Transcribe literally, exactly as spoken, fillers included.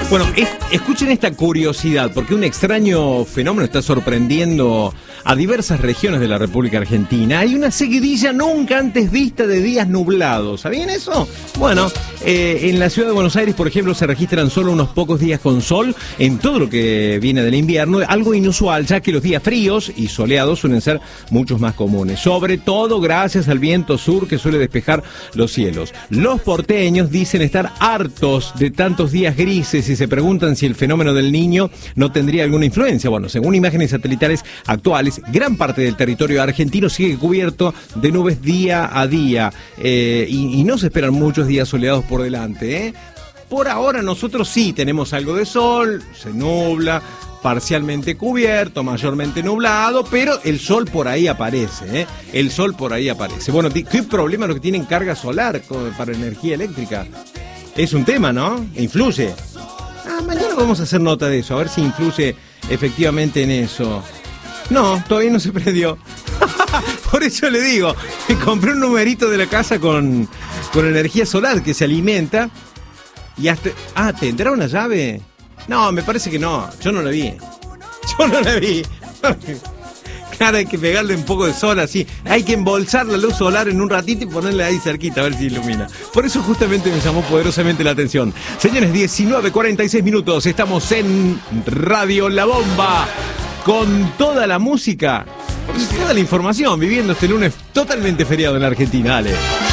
Bueno, es, escuchen esta curiosidad, porque un extraño fenómeno está sorprendiendo a diversas regiones de la República Argentina. Hay una seguidilla nunca antes vista de días nublados. ¿Sabían eso? Bueno, eh, en la ciudad de Buenos Aires, por ejemplo, se registran solo unos pocos días con sol en todo lo que viene del invierno, algo inusual, ya que los días fríos y soleados suelen ser muchos más comunes, sobre todo gracias al viento sur que suele despejar los cielos. Los porteños dicen estar hartos de tantos días grises y se preguntan si el fenómeno del Niño no tendría alguna influencia. Bueno, según imágenes satelitales actuales, gran parte del territorio argentino sigue cubierto de nubes día a día eh, y, y no se esperan muchos días soleados por delante, ¿eh? Por ahora nosotros sí tenemos algo de sol, se nubla, parcialmente cubierto, mayormente nublado, pero el sol por ahí aparece, ¿eh? El sol por ahí aparece. Bueno, ¿qué problema lo que tienen carga solar para energía eléctrica? Es un tema, ¿no? Influye. Ah, mañana vamos a hacer nota de eso, a ver si influye efectivamente en eso. No, todavía no se prendió. Por eso le digo, me compré un numerito de la casa con, con energía solar que se alimenta y hasta... Ah, ¿tendrá una llave? No, me parece que no, yo no la vi. Yo no la vi. Claro, hay que pegarle un poco de sol así. Hay que embolsar la luz solar en un ratito y ponerle ahí cerquita a ver si ilumina. Por eso justamente me llamó poderosamente la atención. Señores, diecinueve cuarenta y seis minutos. Estamos en Radio La Bomba con toda la música y toda la información, viviendo este lunes totalmente feriado en la Argentina. Dale.